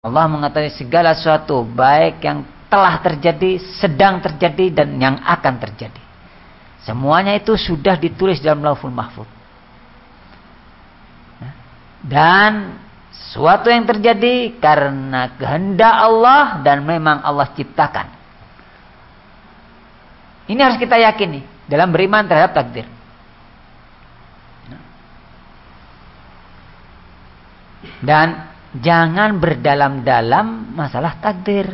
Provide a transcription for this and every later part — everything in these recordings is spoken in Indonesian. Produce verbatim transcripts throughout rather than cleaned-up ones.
Allah mengetahui segala sesuatu, baik yang telah terjadi, sedang terjadi, dan yang akan terjadi. Semuanya itu sudah ditulis dalam Lauhul Mahfuz. Dan sesuatu yang terjadi karena kehendak Allah dan memang Allah ciptakan. Ini harus kita yakini dalam beriman terhadap takdir. Dan jangan berdalam-dalam masalah takdir.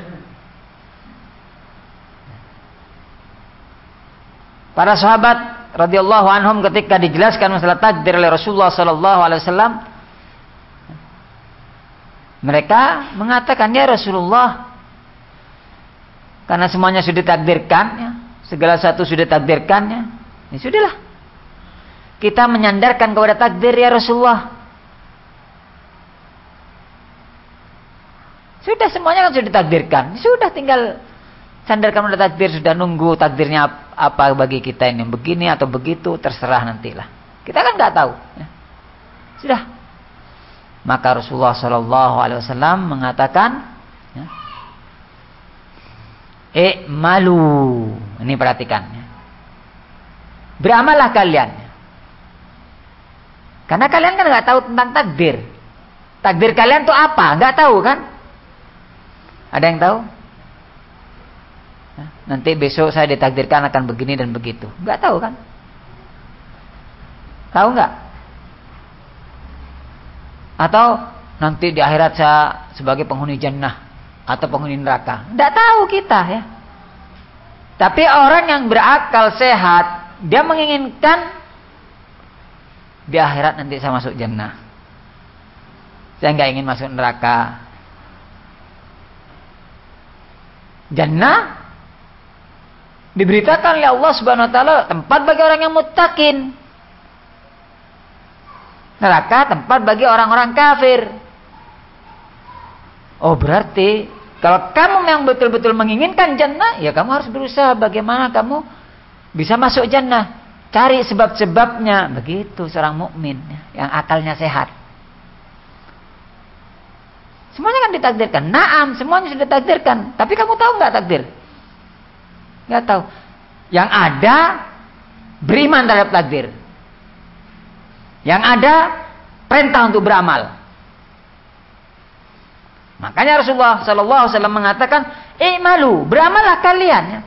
Para sahabat radhiyallahu anhum ketika dijelaskan masalah takdir oleh Rasulullah sallallahu alaihi wasallam, mereka mengatakan, ya Rasulullah, karena semuanya sudah ditakdirkan, ya, segala satu sudah ditakdirkan, ya, ya sudahlah. Kita menyandarkan kepada takdir ya Rasulullah. Sudah semuanya kan sudah ditakdirkan. Sudah tinggal sandarkan pada takdir, sudah nunggu takdirnya apa bagi kita ini, begini atau begitu, terserah nantilah. Kita kan nggak tahu. Ya. Sudah. Maka Rasulullah Shallallahu Alaihi Wasallam mengatakan, ya, eh malu. Ini perhatikan. Ya. Beramallah kalian. Karena kalian kan nggak tahu tentang takdir. Takdir kalian tuh apa? Nggak tahu kan? Ada yang tahu? Nanti besok saya ditakdirkan akan begini dan begitu. Nggak tahu kan? Tahu nggak? Atau nanti di akhirat saya sebagai penghuni jannah atau penghuni neraka. Nggak tahu kita ya. Tapi orang yang berakal sehat, dia menginginkan di akhirat nanti saya masuk jannah. Saya nggak ingin masuk neraka. Jannah diberitakan oleh Allah Subhanahu wa taala tempat bagi orang yang muttaqin. Neraka tempat bagi orang-orang kafir. Oh, berarti kalau kamu yang betul-betul menginginkan jannah, ya kamu harus berusaha bagaimana kamu bisa masuk jannah. Cari sebab-sebabnya. Begitu seorang mukmin yang akalnya sehat. Semuanya kan ditakdirkan. Naam, semuanya sudah ditakdirkan. Tapi kamu tahu nggak takdir? Nggak tahu. Yang ada beriman terhadap takdir. Yang ada perintah untuk beramal. Makanya Rasulullah Sallallahu Alaihi Wasallam mengatakan, "I'malu, beramallah kalian." Ya.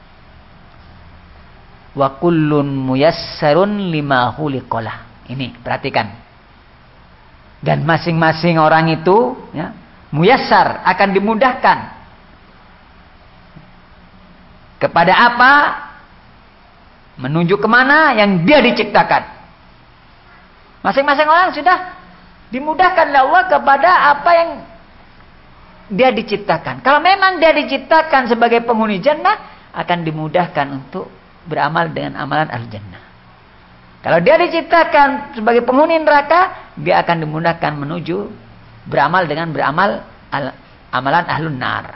Wa kullun muyassarun lima khuliqalah. Ini perhatikan. Dan masing-masing orang itu, ya, muyassar, akan dimudahkan. Kepada apa? Menuju kemana yang dia diciptakan. Masing-masing orang sudah dimudahkan oleh Allah kepada apa yang dia diciptakan. Kalau memang dia diciptakan sebagai penghuni jannah, akan dimudahkan untuk beramal dengan amalan al-jannah. Kalau dia diciptakan sebagai penghuni neraka, dia akan dimudahkan menuju beramal dengan beramal al, amalan ahlun nar.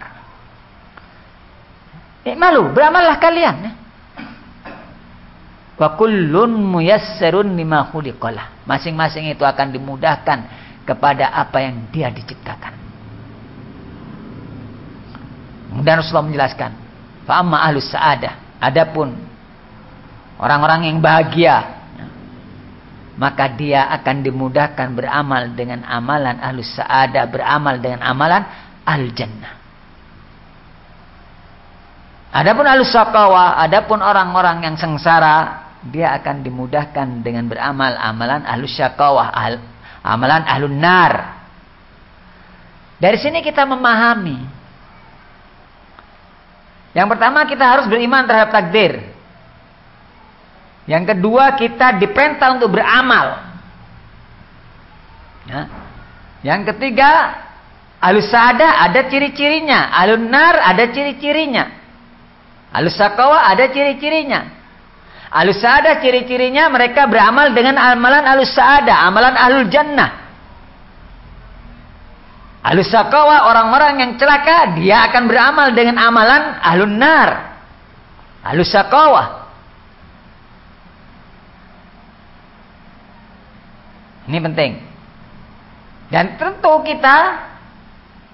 Eh, malu, beramallah kalian. Wa kullun muyassarun lima khuliqalah. Masing-masing itu akan dimudahkan kepada apa yang dia diciptakan. Kemudian Rasulullah menjelaskan, fa amma ahlus sa'adah, adapun orang-orang yang bahagia, maka dia akan dimudahkan beramal dengan amalan ahlus sa'adah, beramal dengan amalan al-jannah. Adapun ahlus syaqawah, adapun orang-orang yang sengsara, dia akan dimudahkan dengan beramal amalan ahlus syaqawah, ahl, amalan ahlun nar. Dari sini kita memahami, yang pertama kita harus beriman terhadap takdir. Yang kedua, kita diperintah untuk beramal. Ya. Yang ketiga, ahlus sa'adah ada ciri-cirinya, ahlun nar ada ciri-cirinya, ahlus syaqawah ada ciri-cirinya. Ahlus sa'adah ciri-cirinya mereka beramal dengan amalan ahlus sa'adah, amalan ahlul jannah. Ahlus syaqawah orang-orang yang celaka, dia akan beramal dengan amalan ahlun nar, ahlus syaqawah. Ini penting. Dan tentu kita